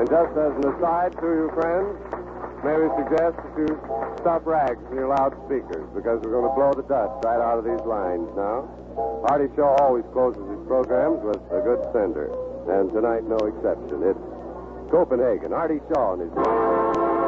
And just as an aside to you, friends, may we suggest that you stop rags in your loudspeakers because we're going to blow the dust right out of these lines now. Artie Shaw always closes his programs with a good sender, and tonight no exception. It's Copenhagen. Artie Shaw and his